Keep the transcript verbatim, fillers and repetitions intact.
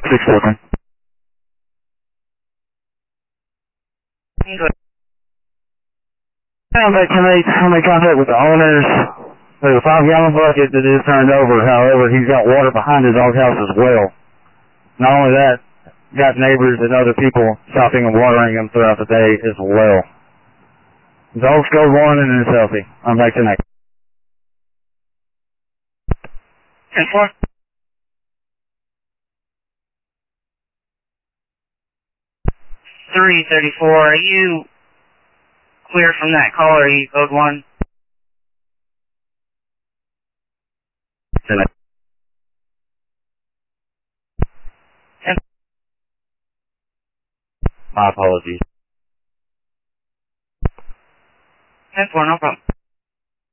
six fourteen. Sounds like to me, I made contact with the owners. There's a five gallon bucket that is turned over. However, he's got water behind his doghouse as well. Not only that, got neighbors and other people stopping and watering him throughout the day as well. The dog's still one and is healthy. I'm back tonight. ten four. three thirty-four, are you clear from that call, or are you code one? Tonight. My apologies. ten four, no problem.